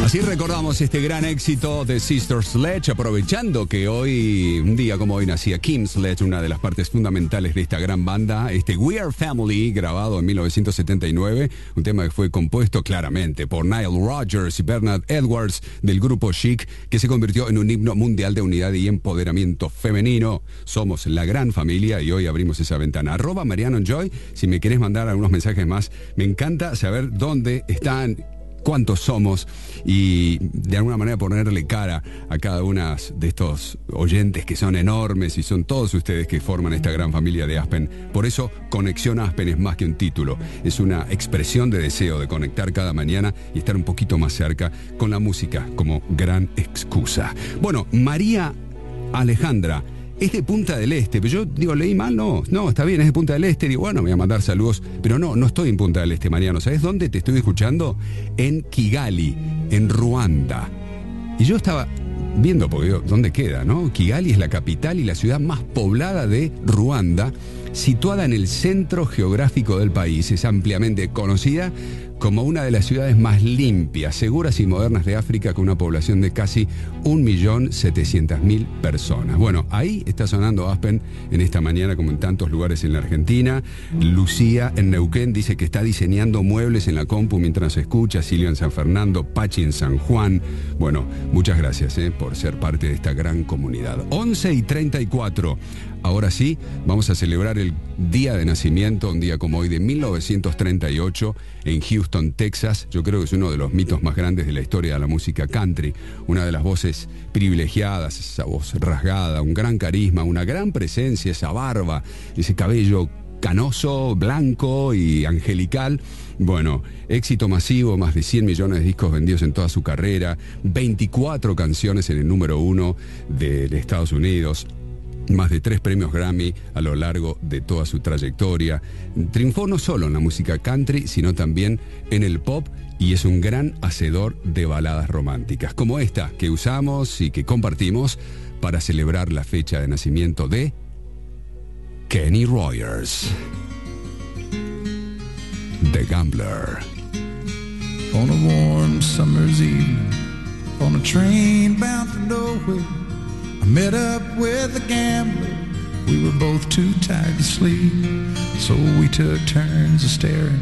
Así recordamos este gran éxito de Sister Sledge, aprovechando que hoy, un día como hoy, nacía Kim Sledge, una de las partes fundamentales de esta gran banda, este We Are Family, grabado en 1979, un tema que fue compuesto claramente por Nile Rodgers y Bernard Edwards del grupo Chic, que se convirtió en un himno mundial de unidad y empoderamiento femenino. Somos la gran familia y hoy abrimos esa ventana. @MarianoJoy, si me querés mandar algunos mensajes más, me encanta saber dónde están, cuántos somos y de alguna manera ponerle cara a cada uno de estos oyentes que son enormes y son todos ustedes que forman esta gran familia de Aspen. Por eso Conexión Aspen es más que un título, es una expresión de deseo de conectar cada mañana y estar un poquito más cerca con la música como gran excusa. Bueno, María Alejandra es de Punta del Este, pero yo digo, leí mal, no, está bien, es de Punta del Este, digo, bueno, me voy a mandar saludos, pero no estoy en Punta del Este, Mariano, ¿sabes dónde te estoy escuchando? En Kigali, en Ruanda. Y yo estaba viendo, porque digo, ¿dónde queda, no? Kigali es la capital y la ciudad más poblada de Ruanda, situada en el centro geográfico del país, es ampliamente conocida como una de las ciudades más limpias, seguras y modernas de África, con una población de casi 1.700.000 personas. Bueno, ahí está sonando Aspen en esta mañana, como en tantos lugares en la Argentina. Lucía en Neuquén dice que está diseñando muebles en la compu mientras escucha. Silvia en San Fernando, Pachi en San Juan. Bueno, muchas gracias por ser parte de esta gran comunidad. 11:34. Ahora sí, vamos a celebrar el día de nacimiento, un día como hoy de 1938, en Houston, Texas. Yo creo que es uno de los mitos más grandes de la historia de la música country. Una de las voces privilegiadas, esa voz rasgada, un gran carisma, una gran presencia, esa barba, ese cabello canoso, blanco y angelical. Bueno, éxito masivo, más de 100 millones de discos vendidos en toda su carrera, 24 canciones en el número 1 de Estados Unidos. Más de 3 premios Grammy a lo largo de toda su trayectoria. Triunfó no solo en la música country, sino también en el pop, y es un gran hacedor de baladas románticas, como esta que usamos y que compartimos para celebrar la fecha de nacimiento de Kenny Rogers, The Gambler. On a warm summer's evening, on a train bound for nowhere, I met up with a gambler. We were both too tired to sleep, so we took turns of staring